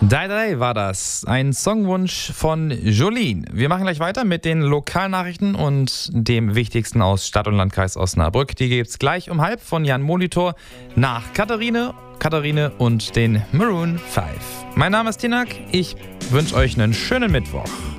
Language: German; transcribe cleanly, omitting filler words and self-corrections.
Dai Dai war das, ein Songwunsch von Jolene. Wir machen gleich weiter mit den Lokalnachrichten und dem Wichtigsten aus Stadt und Landkreis Osnabrück. Die gibt's gleich um 12 von Jan Molitor nach Katharine und den Maroon 5. Mein Name ist Tinak, ich wünsche euch einen schönen Mittwoch.